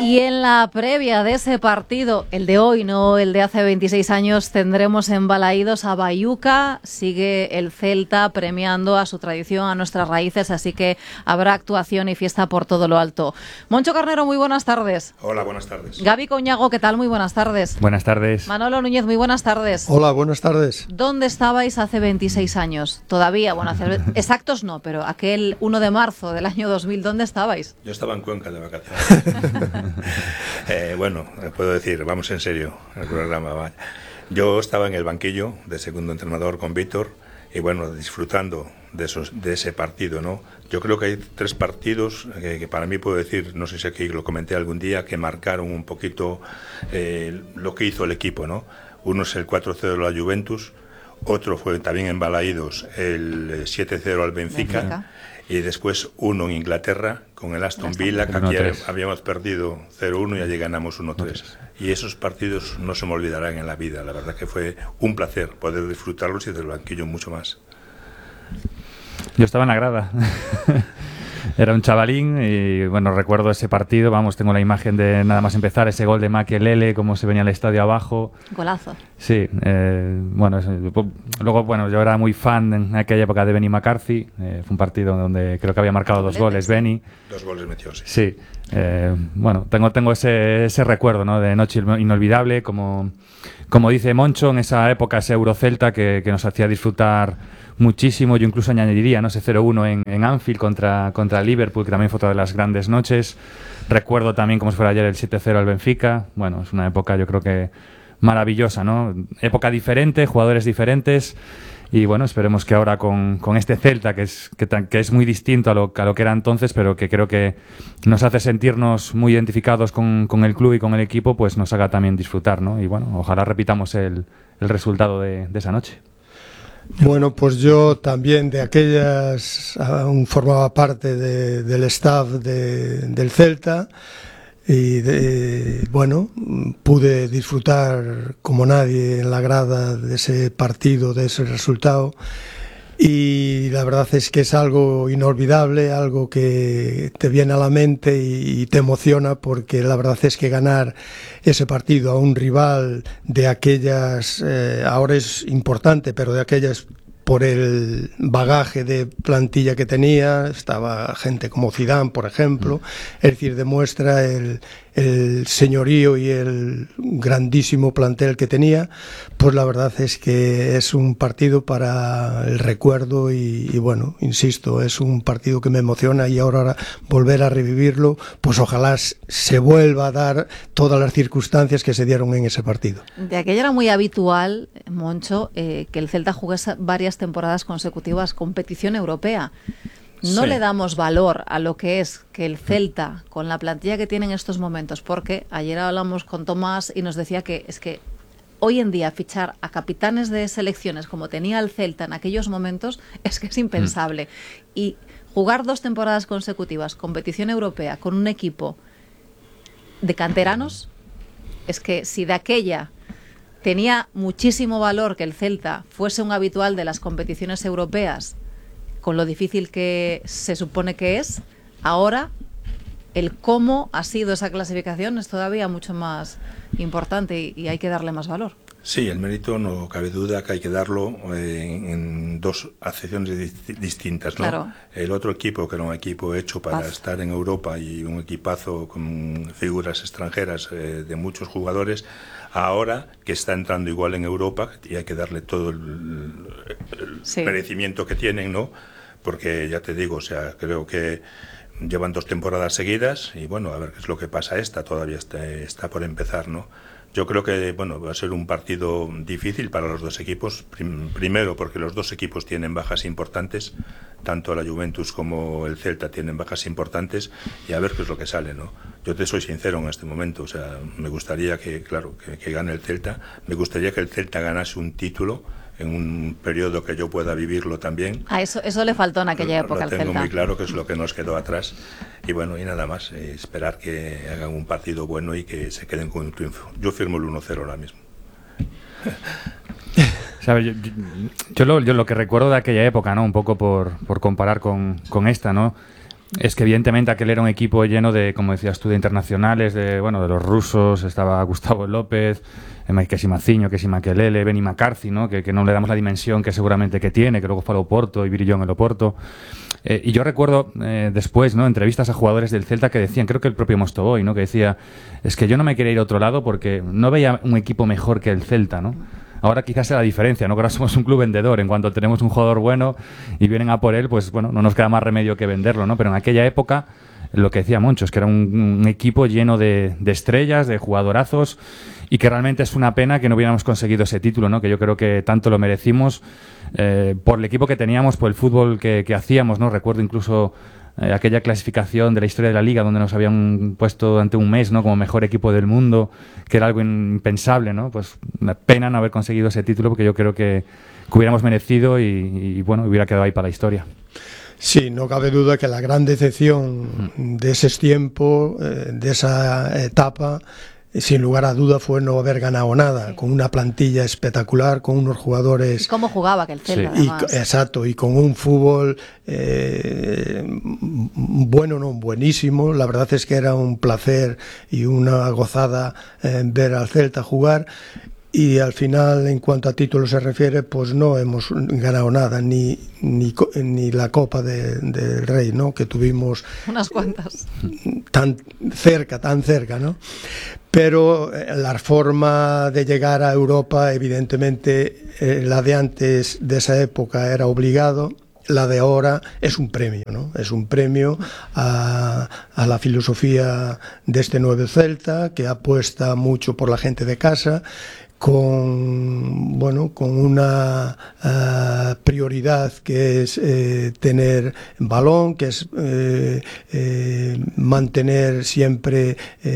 Y en la previa de ese partido, el de hoy, no el de hace 26 años, tendremos en Balaídos a Bayuca. Sigue el Celta premiando a su tradición, a nuestras raíces, así que habrá actuación y fiesta por todo lo alto. Moncho Carnero, muy buenas tardes. Hola, buenas tardes. Gaby Coñago, ¿qué tal? Muy buenas tardes. Buenas tardes. Manolo Núñez, muy buenas tardes. Hola, buenas tardes. ¿Dónde estabais hace 26 años? Todavía, bueno, exactos no, pero aquel 1 de marzo del año 2000, ¿dónde estabais? Yo estaba en Cuenca de vacaciones. Bueno, puedo decir, vamos en serio, el programa. Vaya. Yo estaba en el banquillo de segundo entrenador con Víctor y bueno, disfrutando de ese partido, ¿no? Yo creo que hay 3 partidos que para mí puedo decir, no sé si aquí lo comenté algún día, que marcaron un poquito lo que hizo el equipo, ¿no? Uno es el 4-0 de la Juventus, otro fue también en Balaídos el 7-0 al Benfica. Y después uno en Inglaterra con el Aston Villa, que aquí habíamos perdido 0-1 y allí ganamos 1-3. Y esos partidos no se me olvidarán en la vida. La verdad que fue un placer poder disfrutarlos y del banquillo mucho más. Yo estaba en la grada. Era un chavalín y bueno, recuerdo ese partido, vamos, tengo la imagen de nada más empezar, ese gol de Makelele, cómo se venía el estadio abajo. Golazo. Sí, bueno, luego bueno, yo era muy fan en aquella época de Benny McCarthy, fue un partido donde creo que había marcado 2 goles, Benny. 2 goles metió, sí. Sí, bueno, tengo ese recuerdo, ¿no? De noche inolvidable, como dice Moncho, en esa época, ese Eurocelta que nos hacía disfrutar muchísimo. Yo incluso añadiría, ¿no? Ese 0-1 en Anfield contra Liverpool, que también fue otra de las grandes noches. Recuerdo también como si fuera ayer el 7-0 al Benfica. Bueno, es una época yo creo que maravillosa, ¿no? Época diferente, jugadores diferentes. Y bueno, esperemos que ahora con este Celta, que es muy distinto a lo que era entonces, pero que creo que nos hace sentirnos muy identificados con el club y con el equipo, pues nos haga también disfrutar, ¿no? Y bueno, ojalá repitamos el resultado de esa noche. Bueno, pues yo también de aquellas aún formaba parte del staff del Celta y bueno, pude disfrutar como nadie en la grada de ese partido, de ese resultado. Y la verdad es que es algo inolvidable, algo que te viene a la mente y te emociona, porque la verdad es que ganar ese partido a un rival de aquellas, ahora es importante, pero de aquellas, por el bagaje de plantilla que tenía, estaba gente como Zidane, por ejemplo, es decir, demuestra el señorío y el grandísimo plantel que tenía. Pues la verdad es que es un partido para el recuerdo y bueno, insisto, es un partido que me emociona y ahora volver a revivirlo, pues ojalá se vuelva a dar todas las circunstancias que se dieron en ese partido. De aquella era muy habitual, Moncho, que el Celta jugase varias temporadas consecutivas competición europea. No le damos valor a lo que es que el Celta, con la plantilla que tiene en estos momentos, porque ayer hablamos con Tomás y nos decía que es que hoy en día fichar a capitanes de selecciones como tenía el Celta en aquellos momentos es que es impensable. Y jugar 2 temporadas consecutivas, competición europea, con un equipo de canteranos, es que si de aquella tenía muchísimo valor que el Celta fuese un habitual de las competiciones europeas, con lo difícil que se supone que es, ahora el cómo ha sido esa clasificación es todavía mucho más importante y hay que darle más valor. Sí, el mérito no cabe duda que hay que darlo en 2 acepciones distintas, ¿no? Claro. El otro equipo, que era un equipo hecho para estar en Europa y un equipazo con figuras extranjeras de muchos jugadores, ahora que está entrando igual en Europa y hay que darle todo el merecimiento que tienen, ¿no? Porque ya te digo, o sea, creo que llevan 2 temporadas seguidas y bueno, a ver qué es lo que pasa todavía está por empezar, ¿no? Yo creo que bueno, va a ser un partido difícil para los 2 equipos, primero porque los 2 equipos tienen bajas importantes, tanto la Juventus como el Celta tienen bajas importantes y a ver qué es lo que sale, ¿no? Yo te soy sincero en este momento, o sea, me gustaría que gane el Celta, me gustaría que el Celta ganase un título en un periodo que yo pueda vivirlo también. Eso le faltó en aquella época al Celta. Lo tengo muy claro que es lo que nos quedó atrás. Y bueno, y nada más, esperar que hagan un partido bueno y que se queden con un triunfo. Yo firmo el 1-0 ahora mismo. ¿Sabes? Yo lo que recuerdo de aquella época, ¿no? Un poco por comparar con esta, ¿no? es que evidentemente aquel era un equipo lleno de, como decías tú, de internacionales, de los rusos, estaba Gustavo López, que si Maciño, que si Makelele, Benny McCarthy, ¿no? Que no le damos la dimensión que seguramente que tiene, que luego fue al Oporto y brilló en el Oporto. Y yo recuerdo después, ¿no?, entrevistas a jugadores del Celta que decían, creo que el propio Mostovoy, ¿no?, que decía, es que yo no me quería ir a otro lado porque no veía un equipo mejor que el Celta, ¿no? Ahora quizás sea la diferencia, ¿no? Que ahora somos un club vendedor. En cuanto tenemos un jugador bueno y vienen a por él, pues no nos queda más remedio que venderlo, ¿no? Pero en aquella época, lo que decía Moncho, es que era un equipo lleno de estrellas, de jugadorazos, y que realmente es una pena que no hubiéramos conseguido ese título, ¿no? Que yo creo que tanto lo merecimos por el equipo que teníamos, por el fútbol que hacíamos, ¿no? Recuerdo incluso aquella clasificación de la historia de la Liga donde nos habían puesto durante un mes, ¿no?, como mejor equipo del mundo, que era algo impensable, ¿no? Pues una pena no haber conseguido ese título, porque yo creo que hubiéramos merecido y hubiera quedado ahí para la historia. Sí, no cabe duda que la gran decepción de ese tiempo, de esa etapa, sin lugar a duda fue no haber ganado nada, con una plantilla espectacular, con unos jugadores... ¿Y cómo jugaba aquel Celta, además? Exacto, y con un fútbol buenísimo. La verdad es que era un placer y una gozada ver al Celta jugar. Y al final, en cuanto a títulos se refiere, pues no hemos ganado nada, ni la Copa del Rey, ¿no?, que tuvimos unas cuantas, tan cerca, ¿no? Pero la forma de llegar a Europa, evidentemente, la de antes de esa época era obligado. La de ahora es un premio, ¿no? Es un premio a la filosofía de este nuevo Celta, que apuesta mucho por la gente de casa, con una prioridad que es tener balón, que es mantener siempre,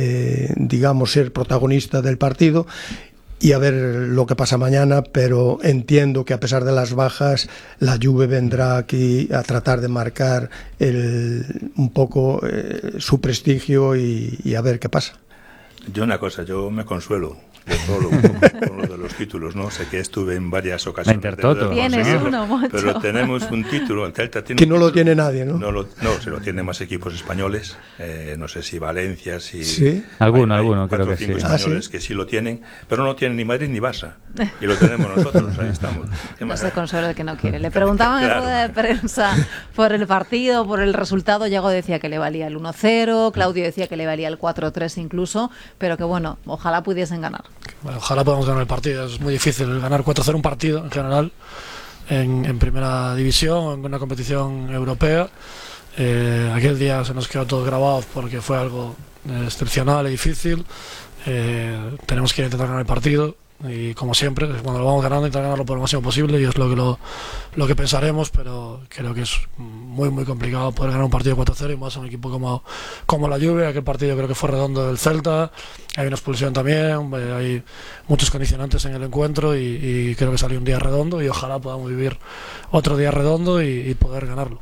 ser protagonista del partido. Y a ver lo que pasa mañana, pero entiendo que a pesar de las bajas, la Juve vendrá aquí a tratar de marcar un poco su prestigio y a ver qué pasa. Yo me consuelo de todo un poco con lo de los títulos, ¿no? Sé que estuve en varias ocasiones. Tienes uno, Moncho. Pero tenemos un título, el Celta tiene que no lo tiene nadie, ¿no? No, se lo tienen más equipos españoles, no sé si Valencia, si... ¿Sí? Alguno, creo que sí. Españoles que sí lo tienen, pero no tienen ni Madrid ni Barça, y lo tenemos nosotros, ahí estamos. No se consuela el que no quiere. Le preguntaban en rueda de prensa por el partido, por el resultado. Yago decía que le valía el 1-0, Claudio decía que le valía el 4-3 incluso, pero que ojalá pudiesen ganar. Bueno, ojalá podamos ganar el partido. Es muy difícil ganar 4-0 un partido en general en primera división, en una competición europea. Aquel día se nos quedó todo grabado porque fue algo excepcional y difícil. Tenemos que intentar ganar el partido y, como siempre, cuando lo vamos ganando, intentar ganarlo por lo máximo posible, y es lo que pensaremos, pero creo que es muy muy complicado poder ganar un partido 4-0 y más a un equipo como la Juve. Aquel partido creo que fue redondo del Celta, hay una expulsión también, hay muchos condicionantes en el encuentro y creo que salió un día redondo y ojalá podamos vivir otro día redondo y poder ganarlo.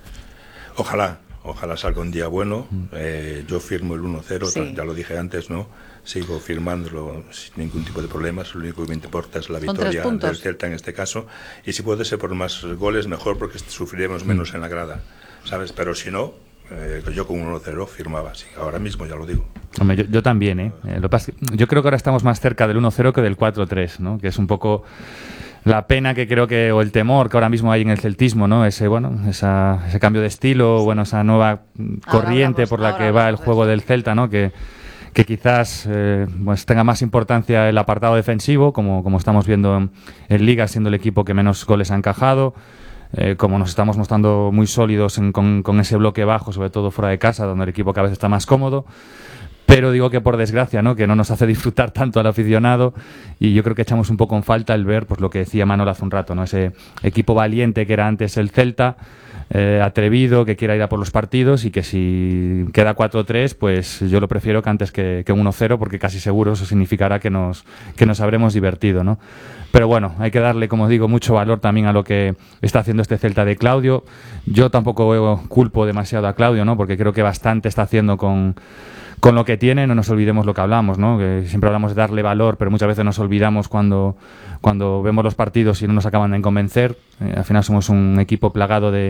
Ojalá salga un día bueno. Yo firmo el 1-0, sí. Ya lo dije antes, ¿no? Sigo firmándolo sin ningún tipo de problemas. Lo único que me importa es la victoria del Celta en este caso, y si puede ser por más goles mejor, porque sufriremos menos en la grada, ¿sabes? Pero si no, yo con 1-0 firmaba, sí, ahora mismo ya lo digo. Hombre, yo también, Lo que pasa es que yo creo que ahora estamos más cerca del 1-0 que del 4-3, ¿no? Que es un poco la pena que creo que, o el temor que ahora mismo hay en el celtismo, ¿no? Ese cambio de estilo, esa nueva corriente por la que va el juego del Celta, ¿no? Que quizás tenga más importancia el apartado defensivo, como estamos viendo en Liga, siendo el equipo que menos goles ha encajado, como nos estamos mostrando muy sólidos con ese bloque bajo, sobre todo fuera de casa, donde el equipo cada vez está más cómodo. Pero digo que por desgracia, ¿no?, que no nos hace disfrutar tanto al aficionado, y yo creo que echamos un poco en falta el ver, pues, lo que decía Manol hace un rato, ¿no?, ese equipo valiente que era antes el Celta, atrevido, que quiera ir a por los partidos, y que si queda 4-3, pues yo lo prefiero que antes que 1-0, porque casi seguro eso significará que nos habremos divertido, ¿no? Pero bueno, hay que darle, como digo, mucho valor también a lo que está haciendo este Celta de Claudio. Yo tampoco culpo demasiado a Claudio, ¿no?, porque creo que bastante está haciendo con lo que tiene. No nos olvidemos lo que hablamos, ¿no? Que siempre hablamos de darle valor, pero muchas veces nos olvidamos cuando vemos los partidos y no nos acaban de convencer. Al final somos un equipo plagado de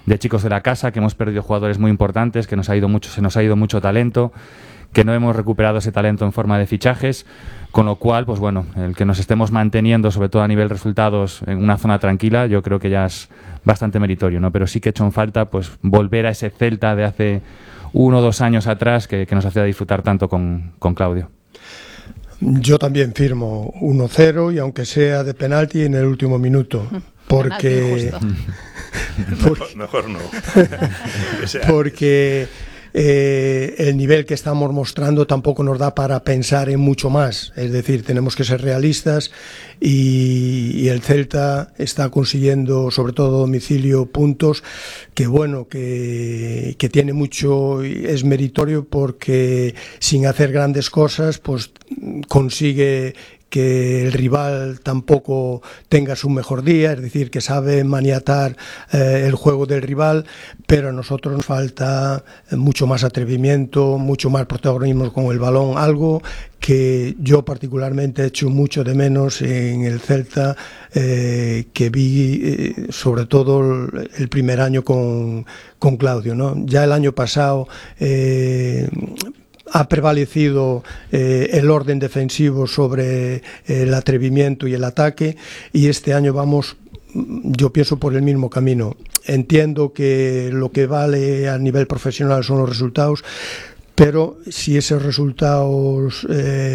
chicos de la casa, que hemos perdido jugadores muy importantes, que se nos ha ido mucho talento, que no hemos recuperado ese talento en forma de fichajes, con lo cual, pues bueno, el que nos estemos manteniendo, sobre todo a nivel resultados, en una zona tranquila, yo creo que ya es bastante meritorio, ¿no? Pero sí que he hecho en falta pues volver a ese Celta de hace 1 o 2 años atrás que nos hacía disfrutar tanto con Claudio. Yo también firmo 1-0 y aunque sea de penalti en el último minuto, porque mejor no. Porque el nivel que estamos mostrando tampoco nos da para pensar en mucho más, es decir, tenemos que ser realistas y el Celta está consiguiendo, sobre todo a domicilio, puntos que bueno, que tiene mucho, es meritorio porque sin hacer grandes cosas pues consigue que el rival tampoco tenga su mejor día, es decir, que sabe maniatar el juego del rival, pero a nosotros nos falta mucho más atrevimiento, mucho más protagonismo con el balón, algo que yo particularmente he hecho mucho de menos en el Celta, que vi sobre todo el primer año con Claudio, ¿no? Ya el año pasado ha prevalecido el orden defensivo sobre el atrevimiento y el ataque, y este año vamos, yo pienso, por el mismo camino. Entiendo que lo que vale a nivel profesional son los resultados, pero si esos resultados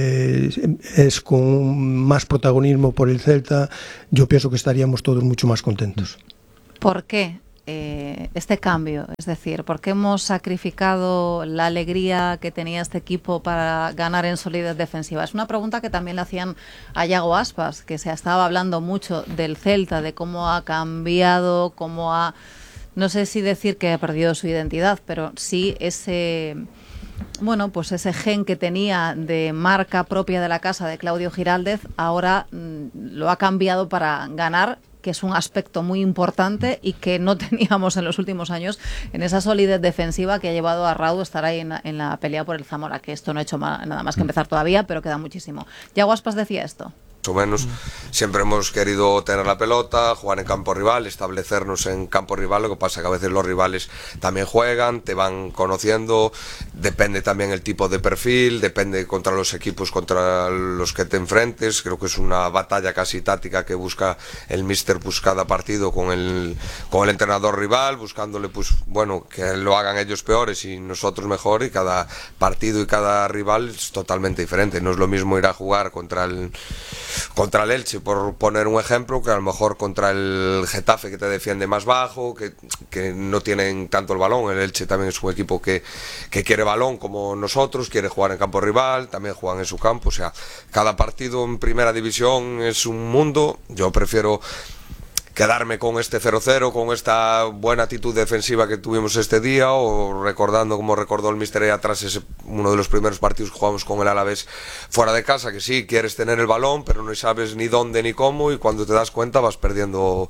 es con más protagonismo por el Celta, yo pienso que estaríamos todos mucho más contentos. ¿Por qué este cambio? Es decir, ¿por qué hemos sacrificado la alegría que tenía este equipo para ganar en solidez defensiva? Es una pregunta que también le hacían a Iago Aspas, que se estaba hablando mucho del Celta, de cómo ha cambiado, cómo ha, no sé si decir que ha perdido su identidad, pero sí ese, bueno, pues ese gen que tenía de marca propia de la casa de Claudio Giraldez, ahora lo ha cambiado para ganar, que es un aspecto muy importante y que no teníamos en los últimos años, en esa solidez defensiva que ha llevado a Radu a estar ahí en la pelea por el Zamora, que esto no ha hecho nada más que empezar todavía, pero queda muchísimo. Iago Aspas decía esto. Más o menos, siempre hemos querido tener la pelota, jugar en campo rival, establecernos en campo rival. Lo que pasa que a veces los rivales también juegan, te van conociendo, depende también el tipo de perfil, depende contra los equipos contra los que te enfrentes. Creo que es una batalla casi táctica que busca el míster pues cada partido con el entrenador rival, buscándole pues bueno, que lo hagan ellos peores y nosotros mejor, y cada partido y cada rival es totalmente diferente. No es lo mismo ir a jugar contra el Elche, por poner un ejemplo, que a lo mejor contra el Getafe, que te defiende más bajo, que no tienen tanto el balón. El Elche también es un equipo que quiere balón como nosotros, quiere jugar en campo rival, también juegan en su campo. O sea, cada partido en primera división es un mundo. Yo prefiero quedarme con este 0-0, con esta buena actitud defensiva que tuvimos este día, o recordando, como recordó el míster ahí atrás, uno de los primeros partidos que jugamos con el Alavés fuera de casa, que sí, quieres tener el balón, pero no sabes ni dónde ni cómo, y cuando te das cuenta vas perdiendo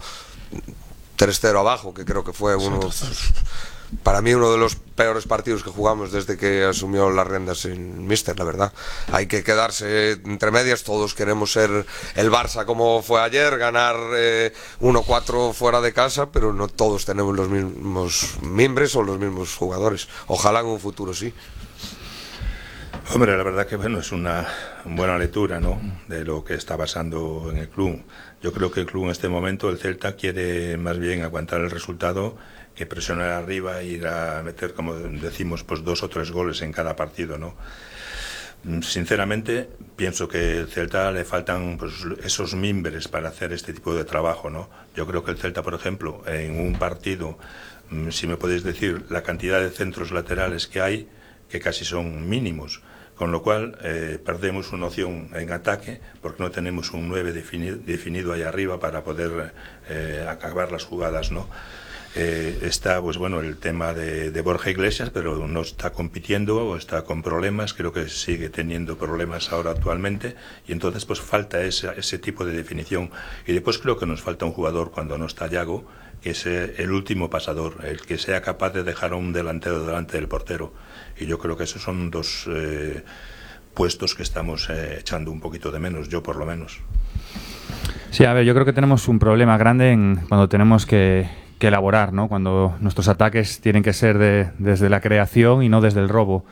3-0 abajo, que creo que fue para mí uno de los peores partidos que jugamos desde que asumió las riendas el míster, la verdad. Hay que quedarse entre medias, todos queremos ser el Barça como fue ayer, ganar 1-4 fuera de casa, pero no todos tenemos los mismos mimbres o los mismos jugadores. Ojalá en un futuro sí. Hombre, la verdad que bueno, es una buena lectura, ¿no?, de lo que está pasando en el club. Yo creo que el club en este momento, el Celta, quiere más bien aguantar el resultado que presionar arriba e ir a meter, como decimos, pues 2 o 3 goles en cada partido, ¿no? Sinceramente, pienso que al Celta le faltan pues esos mimbres para hacer este tipo de trabajo, ¿no? Yo creo que el Celta, por ejemplo, en un partido, si me podéis decir la cantidad de centros laterales que hay, que casi son mínimos, con lo cual perdemos una opción en ataque porque no tenemos un 9 definido ahí arriba para poder acabar las jugadas, ¿no? Está pues bueno el tema de Borja Iglesias, pero no está compitiendo o está con problemas, creo que sigue teniendo problemas ahora actualmente, y entonces pues falta ese tipo de definición. Y después creo que nos falta un jugador cuando no está Iago, que es el último pasador, el que sea capaz de dejar a un delantero delante del portero, y yo creo que esos son 2 puestos que estamos echando un poquito de menos, yo por lo menos. Sí, a ver, yo creo que tenemos un problema grande cuando tenemos que elaborar, ¿no? Cuando nuestros ataques tienen que ser desde la creación y no desde el robo.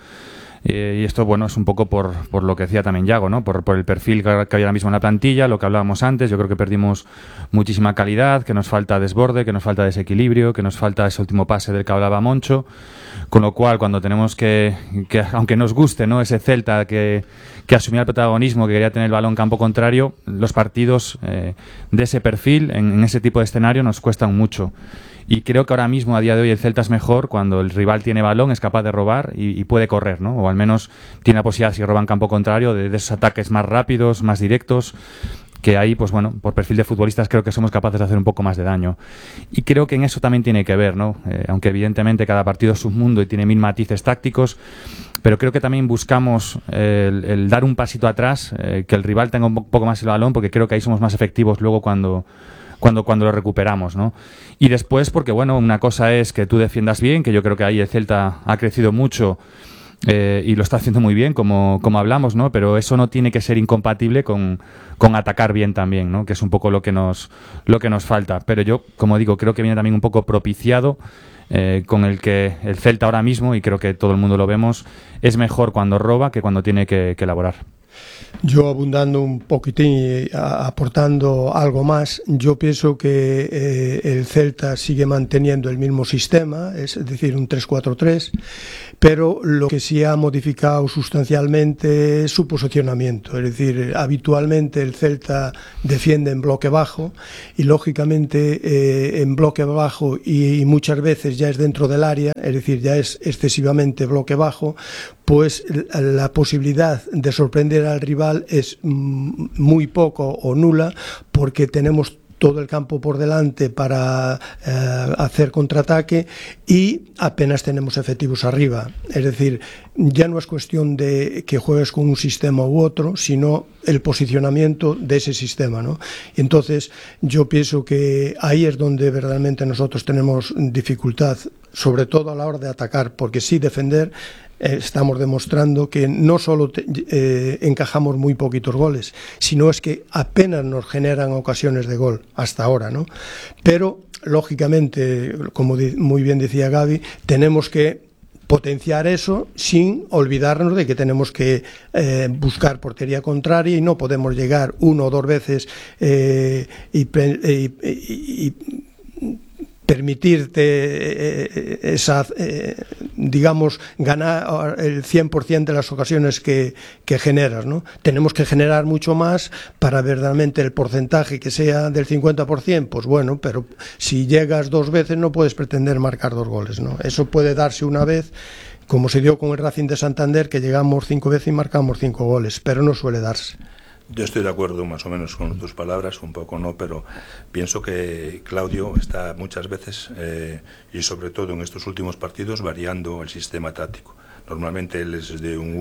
Y esto, bueno, es un poco por lo que decía también Yago, ¿no? Por el perfil que hay ahora mismo en la plantilla, lo que hablábamos antes. Yo creo que perdimos muchísima calidad, que nos falta desborde, que nos falta desequilibrio, que nos falta ese último pase del que hablaba Moncho. Con lo cual, cuando tenemos que aunque nos guste, ¿no?, ese Celta que asumía el protagonismo, que quería tener el balón campo contrario, los partidos de ese perfil, en ese tipo de escenario, nos cuestan mucho. Y creo que ahora mismo, a día de hoy, el Celta es mejor cuando el rival tiene balón, es capaz de robar y puede correr, ¿no? O al menos tiene la posibilidad, si roba en campo contrario, de esos ataques más rápidos, más directos, que ahí, pues bueno, por perfil de futbolistas creo que somos capaces de hacer un poco más de daño. Y creo que en eso también tiene que ver, ¿no? Aunque evidentemente cada partido es un mundo y tiene mil matices tácticos, pero creo que también buscamos el dar un pasito atrás, que el rival tenga un poco más el balón, porque creo que ahí somos más efectivos luego cuando lo recuperamos, ¿no? Y después, porque bueno, una cosa es que tú defiendas bien, que yo creo que ahí el Celta ha crecido mucho y lo está haciendo muy bien, como hablamos, ¿no? Pero eso no tiene que ser incompatible con atacar bien también, ¿no? Que es un poco lo que nos falta. Pero yo, como digo, creo que viene también un poco propiciado con el que el Celta ahora mismo, y creo que todo el mundo lo vemos, es mejor cuando roba que cuando tiene que elaborar. Yo, abundando un poquitín y aportando algo más, yo pienso que el Celta sigue manteniendo el mismo sistema, es decir, un 3-4-3, pero lo que sí ha modificado sustancialmente es su posicionamiento. Es decir, habitualmente el Celta defiende en bloque bajo y, lógicamente, en bloque bajo y muchas veces ya es dentro del área, es decir, ya es excesivamente bloque bajo, pues la posibilidad de sorprender al rival es muy poco o nula, porque tenemos todo el campo por delante para hacer contraataque y apenas tenemos efectivos arriba. Es decir, ya no es cuestión de que juegues con un sistema u otro, sino el posicionamiento de ese sistema, ¿no? Y entonces yo pienso que ahí es donde verdaderamente nosotros tenemos dificultad, sobre todo a la hora de atacar, porque sí defender estamos demostrando que no solo encajamos muy poquitos goles, sino es que apenas nos generan ocasiones de gol hasta ahora, ¿no? Pero, lógicamente, como muy bien decía Gaby, tenemos que potenciar eso sin olvidarnos de que tenemos que buscar portería contraria y no podemos llegar una o dos veces y permitirte digamos, ganar el 100% de las ocasiones que generas, ¿no? Tenemos que generar mucho más para verdaderamente el porcentaje que sea del 50%, pues bueno, pero si llegas dos veces no puedes pretender marcar dos goles, ¿no? Eso puede darse una vez, como se dio con el Racing de Santander, que llegamos 5 veces y marcamos 5 goles, pero no suele darse. Yo estoy de acuerdo más o menos con tus palabras, un poco no, pero pienso que Claudio está muchas veces, y sobre todo en estos últimos partidos, variando el sistema táctico. Normalmente él es de un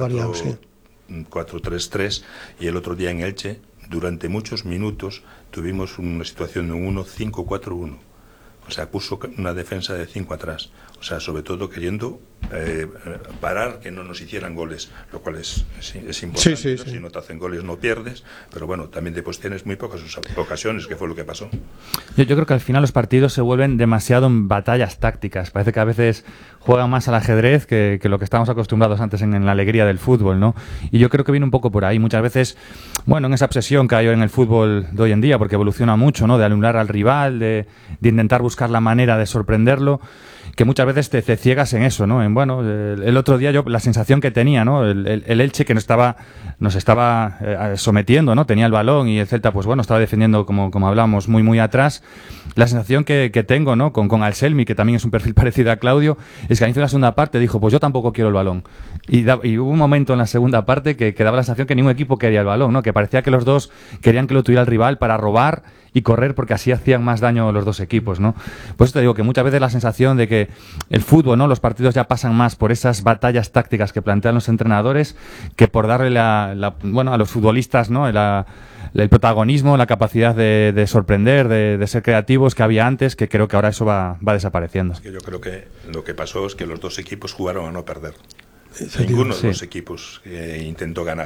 1-4-3-3 y el otro día en Elche, durante muchos minutos, tuvimos una situación de un 1-5-4-1. O sea, puso una defensa de 5 atrás. O sea, sobre todo queriendo parar que no nos hicieran goles, lo cual es importante. Sí. Si no te hacen goles no pierdes, pero bueno, también después tienes muy pocas ocasiones, que fue lo que pasó. Yo creo que al final los partidos se vuelven demasiado en batallas tácticas. Parece que a veces juegan más al ajedrez que lo que estábamos acostumbrados antes en la alegría del fútbol, ¿no? Y yo creo que viene un poco por ahí. Muchas veces, bueno, en esa obsesión que hay en el fútbol de hoy en día, porque evoluciona mucho, ¿no? De anular al rival, de intentar buscar la manera de sorprenderlo, que muchas veces te ciegas en eso, ¿no? Bueno, el otro día yo la sensación que tenía, ¿no? El Elche que nos estaba sometiendo, ¿no? Tenía el balón y el Celta, pues bueno, estaba defendiendo, como hablamos, muy atrás. La sensación que tengo, ¿no? Con Anselmi, que también es un perfil parecido a Claudio, es que al inicio de la segunda parte dijo, pues yo tampoco quiero el balón. Y hubo un momento en la segunda parte que daba la sensación que ningún equipo quería el balón, ¿no? Que parecía que los dos querían que lo tuviera el rival para robar y correr, porque así hacían más daño los dos equipos, ¿no? Por eso te digo que muchas veces la sensación de que el fútbol, ¿no? Los partidos ya pasan más por esas batallas tácticas que plantean los entrenadores que por darle a los futbolistas, ¿no? El protagonismo, la capacidad de sorprender, de ser creativos que había antes, que creo que ahora eso va desapareciendo. Es que yo creo que lo que pasó es que los dos equipos jugaron a no perder. Ninguno de los equipos intentó ganar.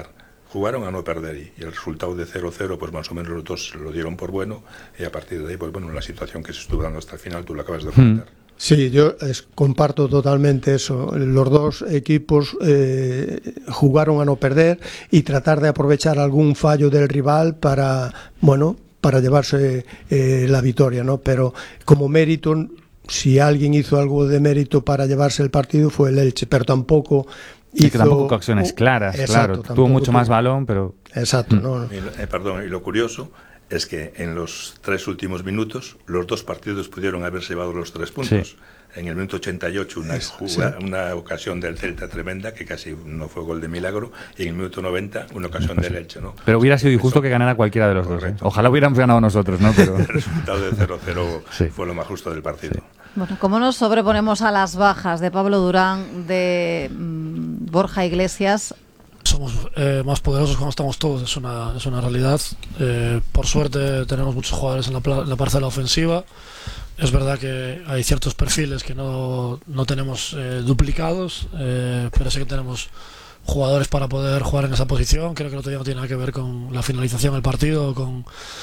jugaron a no perder y el resultado de 0-0 pues más o menos los dos lo dieron por bueno y a partir de ahí pues bueno, la situación que se estuvo dando hasta el final tú lo acabas de comentar. Sí, yo comparto totalmente eso. Los dos equipos jugaron a no perder y tratar de aprovechar algún fallo del rival para llevarse la victoria, ¿no? Pero como mérito, si alguien hizo algo de mérito para llevarse el partido fue el Elche, pero tampoco hizo... Y que tampoco acciones claras, claro. Tuvo mucho más balón, pero... Exacto, ¿no? Y lo curioso es que en los 3 últimos minutos los dos partidos pudieron haberse llevado los 3 puntos. Sí. En el minuto 88 una ocasión del Celta tremenda, que casi no fue gol de milagro, y en el minuto 90 una ocasión del Elche, ¿no? Pero hubiera sido injusto que ganara cualquiera de los dos. Ojalá hubiéramos ganado nosotros, ¿no? Pero... El resultado de 0-0 fue lo más justo del partido. Sí. Bueno, ¿cómo nos sobreponemos a las bajas de Pablo Durán, de Borja Iglesias? Somos más poderosos cuando estamos todos, es una realidad. Por suerte tenemos muchos jugadores en la parcela ofensiva. Es verdad que hay ciertos perfiles que no tenemos duplicados, pero sí que tenemos jugadores para poder jugar en esa posición. Creo que no tiene nada que ver con la finalización del partido, con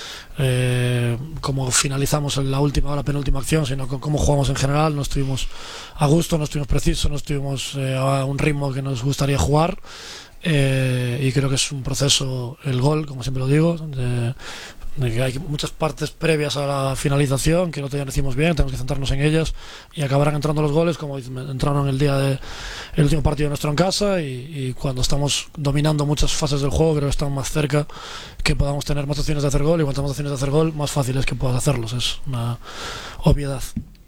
cómo finalizamos en la penúltima acción, sino con cómo jugamos en general. No estuvimos a gusto, no estuvimos precisos, no estuvimos a un ritmo que nos gustaría jugar. Y creo que es un proceso, el gol, como siempre lo digo, de que hay muchas partes previas a la finalización que no te decimos bien, tenemos que centrarnos en ellas y acabarán entrando los goles como entraron el último partido nuestro en casa y cuando estamos dominando muchas fases del juego creo que estamos más cerca que podamos tener más opciones de hacer gol y cuantas más opciones de hacer gol más fácil es que puedas hacerlos, es una obviedad.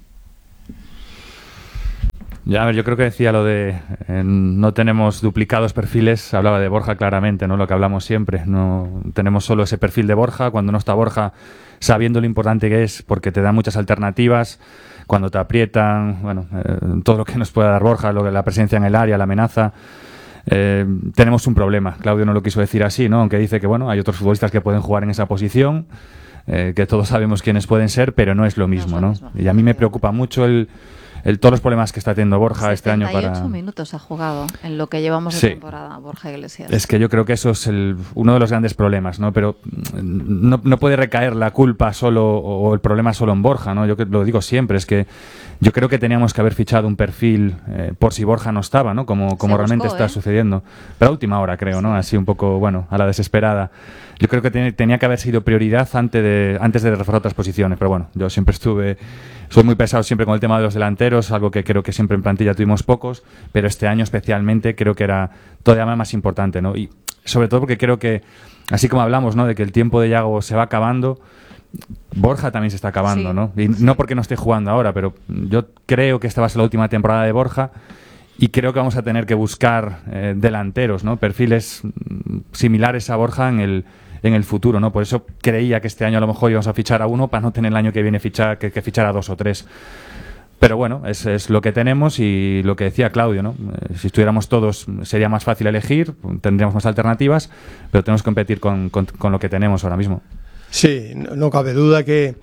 Ya, a ver, yo creo que decía lo de no tenemos duplicados perfiles, hablaba de Borja claramente, ¿no? Lo que hablamos siempre, no tenemos solo ese perfil de Borja, cuando no está Borja, sabiendo lo importante que es, porque te da muchas alternativas, cuando te aprietan, bueno, todo lo que nos pueda dar Borja, la presencia en el área, la amenaza, tenemos un problema. Claudio no lo quiso decir así, ¿no? Aunque dice que, bueno, hay otros futbolistas que pueden jugar en esa posición, que todos sabemos quiénes pueden ser, pero no es lo mismo, ¿no? Y a mí me preocupa mucho todos los problemas que está teniendo Borja este año para... 78 minutos ha jugado en lo que llevamos de temporada, Borja Iglesias. Es que yo creo que eso es uno de los grandes problemas, ¿no? Pero no puede recaer la culpa solo o el problema solo en Borja, ¿no? Yo lo digo siempre, es que yo creo que teníamos que haber fichado un perfil por si Borja no estaba, ¿no? Como realmente está sucediendo. Pero a última hora, creo, ¿no? Así un poco, bueno, a la desesperada. Yo creo que tenía que haber sido prioridad antes de reforzar otras posiciones. Pero bueno, yo siempre soy muy pesado siempre con el tema de los delanteros, algo que creo que siempre en plantilla tuvimos pocos, pero este año especialmente creo que era todavía más importante, ¿no? Y sobre todo porque creo que, así como hablamos, ¿no? De que el tiempo de Yago se va acabando, Borja también se está acabando, ¿no? Y no porque no esté jugando ahora, pero yo creo que esta va a ser la última temporada de Borja y creo que vamos a tener que buscar delanteros, ¿no? Perfiles similares a Borja en el futuro, ¿no? Por eso creía que este año a lo mejor íbamos a fichar a uno para no tener el año que viene que fichar a 2 o 3. Pero bueno, es lo que tenemos y lo que decía Claudio, ¿no? Si estuviéramos todos sería más fácil elegir, tendríamos más alternativas, pero tenemos que competir con lo que tenemos ahora mismo. Sí, no cabe duda que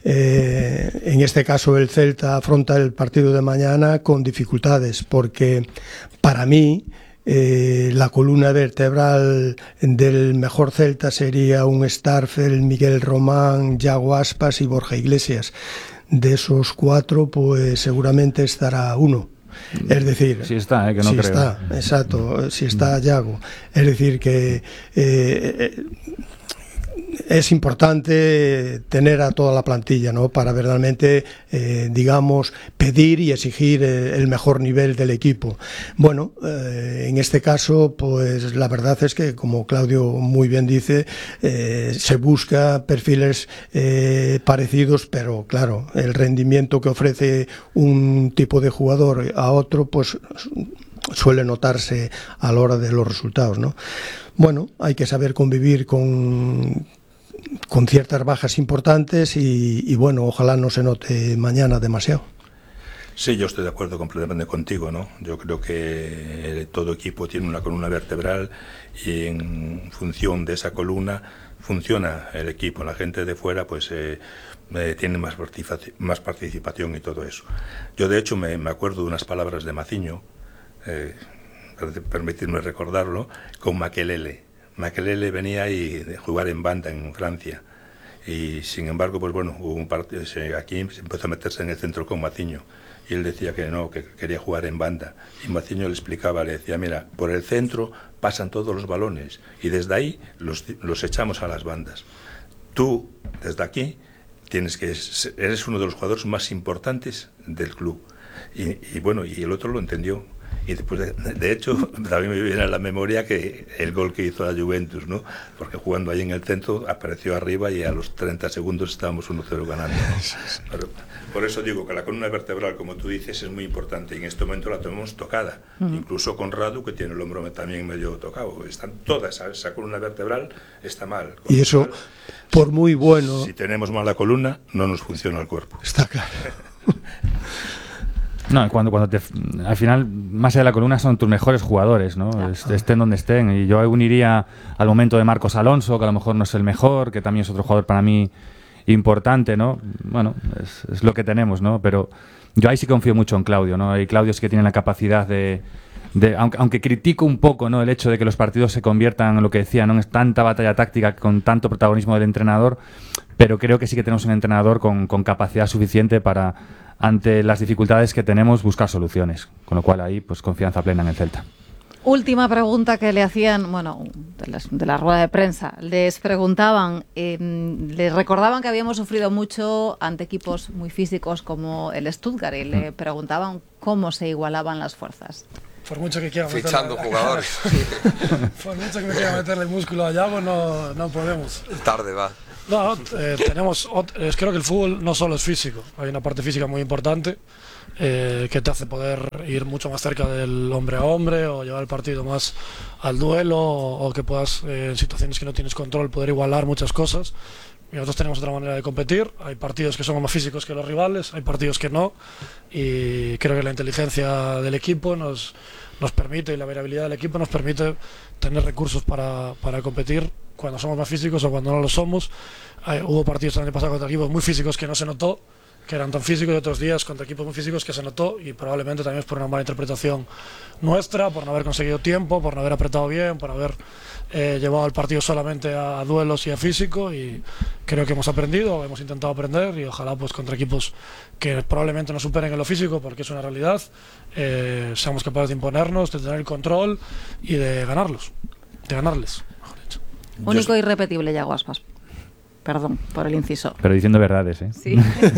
en este caso el Celta afronta el partido de mañana con dificultades, porque para mí la columna vertebral del mejor Celta sería un Starfel, Miguel Román, Yago Aspas y Borja Iglesias. De esos 4, pues seguramente estará uno. Es decir, si está, que no si creo. Está, exacto, si está Yago. Es decir, que es importante tener a toda la plantilla, ¿no? Para verdaderamente, digamos, pedir y exigir el mejor nivel del equipo. Bueno, en este caso, pues la verdad es que, como Claudio muy bien dice, se busca perfiles parecidos, pero claro, el rendimiento que ofrece un tipo de jugador a otro, pues suele notarse a la hora de los resultados, ¿no? Bueno, hay que saber convivir con ciertas bajas importantes y bueno, ojalá no se note mañana demasiado. Sí, yo estoy de acuerdo completamente contigo, ¿no? Yo creo que todo equipo tiene una columna vertebral y en función de esa columna funciona el equipo. La gente de fuera pues tiene más participación y todo eso. Yo de hecho me acuerdo de unas palabras de Maciño, permitidme recordarlo, con Makelele. Makelele venía de jugar en banda en Francia. Y sin embargo, pues bueno, hubo un partido, aquí se empezó a meterse en el centro con Maciño. Y él decía que no, que quería jugar en banda. Y Maciño le explicaba, le decía, mira, por el centro pasan todos los balones y desde ahí los echamos a las bandas. Tú, desde aquí, eres uno de los jugadores más importantes del club. Y bueno, y el otro lo entendió. Y después, de hecho, también me viene a la memoria que el gol que hizo la Juventus, ¿no? Porque jugando ahí en el centro apareció arriba y a los 30 segundos estábamos 1-0 ganando. Pero, por eso digo que la columna vertebral, como tú dices, es muy importante y en este momento la tenemos tocada. Incluso Conrado, que tiene el hombro también medio tocado. Están todas, esa columna vertebral está mal. Y eso, por muy bueno... Si tenemos mala columna, no nos funciona el cuerpo. Está claro. No, cuando al final, más allá de la columna, son tus mejores jugadores, ¿no? Estén donde estén. Y yo uniría al momento de Marcos Alonso, que a lo mejor no es el mejor, que también es otro jugador para mí importante, ¿no? Bueno, es lo que tenemos, ¿no? Pero yo ahí sí confío mucho en Claudio, ¿no? Y Claudio sí que tiene la capacidad aunque critico un poco, ¿no?, el hecho de que los partidos se conviertan en lo que decía, ¿no?, en tanta batalla táctica con tanto protagonismo del entrenador, pero creo que sí que tenemos un entrenador con capacidad suficiente para, ante las dificultades que tenemos, buscar soluciones. Con lo cual ahí, pues confianza plena en el Celta. Última pregunta que le hacían, bueno, de la rueda de prensa. Les preguntaban, les recordaban que habíamos sufrido mucho ante equipos muy físicos como el Stuttgart y le preguntaban cómo se igualaban las fuerzas. Por mucho que quiera fichando jugadores. Por mucho que me quiera meterle músculo allá, pues no podemos. Tarde va. No, creo que el fútbol no solo es físico, hay una parte física muy importante que te hace poder ir mucho más cerca del hombre a hombre o llevar el partido más al duelo o que puedas, en situaciones que no tienes control, poder igualar muchas cosas. Y nosotros tenemos otra manera de competir, hay partidos que son más físicos que los rivales, hay partidos que no, y creo que la inteligencia del equipo nos permite, y la variabilidad del equipo nos permite tener recursos para competir cuando somos más físicos o cuando no lo somos. Hubo partidos el año pasado contra equipos muy físicos que no se notó, que eran tan físicos, y otros días contra equipos muy físicos que se notó, y probablemente también es por una mala interpretación nuestra, por no haber conseguido tiempo, por no haber apretado bien, por haber llevado el partido solamente a duelos y a físico, y creo que hemos aprendido, hemos intentado aprender, y ojalá pues contra equipos que probablemente nos superen en lo físico, porque es una realidad, seamos capaces de imponernos, de tener el control y de ganarles, mejor dicho. Único e irrepetible, Yago Aspas. Perdón por el inciso. Pero diciendo verdades, ¿eh? Sí.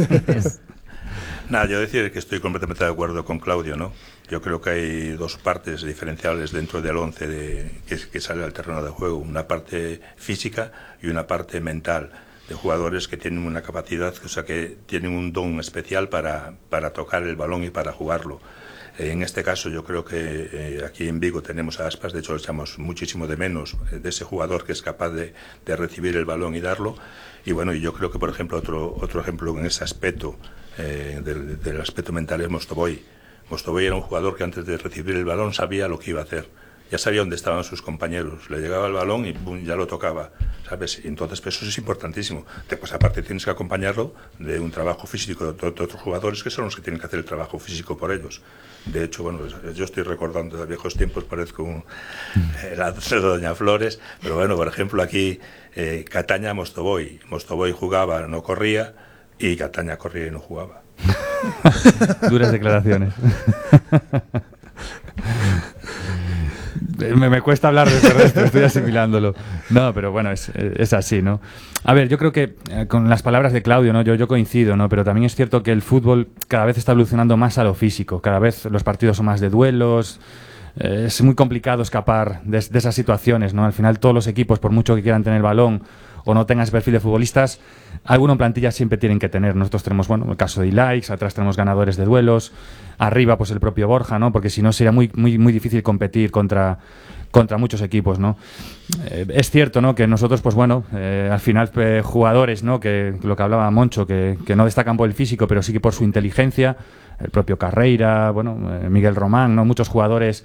Nada, yo decir que estoy completamente de acuerdo con Claudio, ¿no? Yo creo que hay dos partes diferenciales dentro del 11 que sale al terreno de juego. Una parte física y una parte mental, de jugadores que tienen una capacidad, o sea, que tienen un don especial para tocar el balón y para jugarlo. En este caso yo creo que aquí en Vigo tenemos a Aspas, de hecho le echamos muchísimo de menos de ese jugador que es capaz de recibir el balón y darlo. Y bueno, y yo creo que por ejemplo otro ejemplo en ese aspecto, del aspecto mental, es Mostovoy. Mostovoy era un jugador que antes de recibir el balón sabía lo que iba a hacer. Ya sabía dónde estaban sus compañeros, le llegaba el balón y ¡pum!, ya lo tocaba, ¿sabes? Y entonces pues, eso es importantísimo. Después aparte tienes que acompañarlo de un trabajo físico de otros jugadores que son los que tienen que hacer el trabajo físico por ellos. De hecho, bueno, yo estoy recordando de viejos tiempos, parezco la doña Flores, pero bueno, por ejemplo aquí Cataña, Mostovoy jugaba, no corría, y Cataña corría y no jugaba. Duras declaraciones. Me cuesta hablar de esto, estoy asimilándolo. No, pero bueno, es así, ¿no? A ver, yo creo que con las palabras de Claudio, ¿no? Yo coincido, ¿no? Pero también es cierto que el fútbol cada vez está evolucionando más a lo físico. Cada vez los partidos son más de duelos. Es muy complicado escapar de esas situaciones, ¿no? Al final todos los equipos, por mucho que quieran tener el balón o no tengan ese perfil de futbolistas, alguno en plantilla siempre tienen que tener. Nosotros tenemos, bueno, el caso de Ilaix, atrás tenemos ganadores de duelos, arriba pues el propio Borja, ¿no? Porque si no sería muy difícil competir contra muchos equipos, ¿no? Es cierto, ¿no?, que nosotros, pues bueno, al final jugadores, ¿no?, que lo que hablaba Moncho, que no destacan por el físico, pero sí que por su inteligencia, el propio Carreira, bueno, Miguel Román, ¿no?, muchos jugadores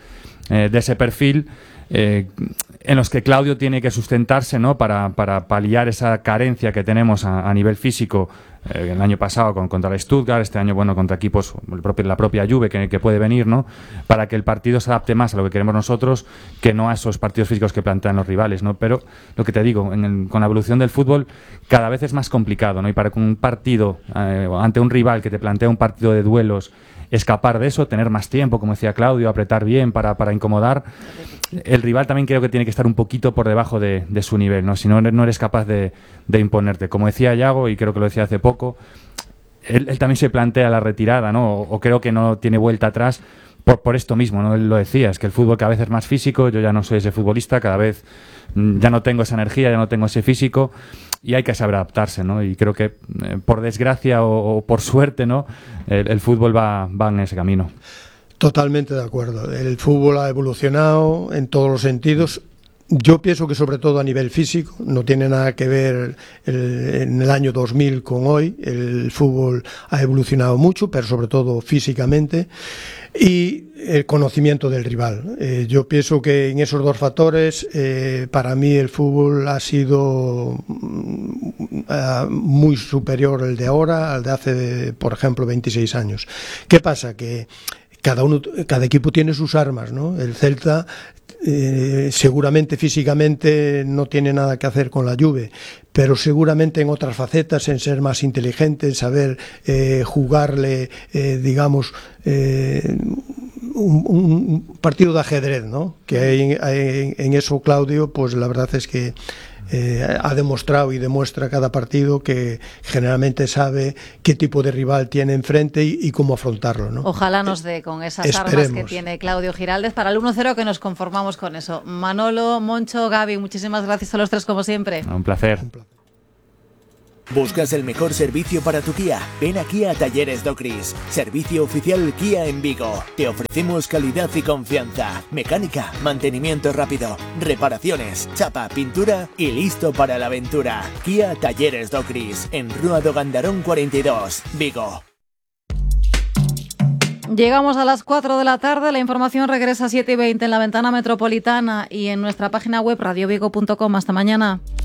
de ese perfil, en los que Claudio tiene que sustentarse, ¿no? para paliar esa carencia que tenemos a nivel físico. El año pasado contra el Stuttgart, este año contra equipos, la propia Juve que puede venir, ¿no? Para que el partido se adapte más a lo que queremos nosotros que no a esos partidos físicos que plantean los rivales, ¿no? Pero lo que te digo, con la evolución del fútbol cada vez es más complicado, ¿no? Y para que un partido ante un rival que te plantea un partido de duelos, escapar de eso, tener más tiempo, como decía Claudio, apretar bien para incomodar. El rival también creo que tiene que estar un poquito por debajo de su nivel, ¿no? Si no eres capaz de imponerte. Como decía Yago, y creo que lo decía hace poco, él también se plantea la retirada, ¿no? O creo que no tiene vuelta atrás por esto mismo, ¿no? Él lo decía, es que el fútbol cada vez es más físico, yo ya no soy ese futbolista, cada vez ya no tengo esa energía, ya no tengo ese físico, y hay que saber adaptarse, ¿no? Y creo que por desgracia o por suerte, ¿no? El fútbol va en ese camino. Totalmente de acuerdo. El fútbol ha evolucionado en todos los sentidos. Yo pienso que sobre todo a nivel físico, no tiene nada que ver en el año 2000 con hoy. El fútbol ha evolucionado mucho, pero sobre todo físicamente. Y el conocimiento del rival. Yo pienso que en esos dos factores, para mí el fútbol ha sido muy superior al de ahora, al de hace, por ejemplo, 26 años. ¿Qué pasa? Que cada equipo tiene sus armas, ¿no? El Celta seguramente físicamente no tiene nada que hacer con la Juve, pero seguramente en otras facetas, en ser más inteligente, en saber jugarle, digamos, un partido de ajedrez, ¿no? Que hay en eso Claudio, pues la verdad es que ha demostrado y demuestra cada partido que generalmente sabe qué tipo de rival tiene enfrente y cómo afrontarlo, ¿no? Ojalá nos dé con esas Esperemos. armas que tiene Claudio Giraldez para el 1-0, que nos conformamos con eso. Manolo, Moncho, Gaby, muchísimas gracias a los tres como siempre. Un placer. ¿Buscas el mejor servicio para tu Kia? Ven aquí a Talleres Docris, servicio oficial Kia en Vigo. Te ofrecemos calidad y confianza, mecánica, mantenimiento rápido, reparaciones, chapa, pintura y listo para la aventura. Kia Talleres Docris, en Rúa do Gandarón 42, Vigo. Llegamos a las 4 de la tarde, la información regresa a 7:20 en la ventana metropolitana y en nuestra página web radiovigo.com. Hasta mañana.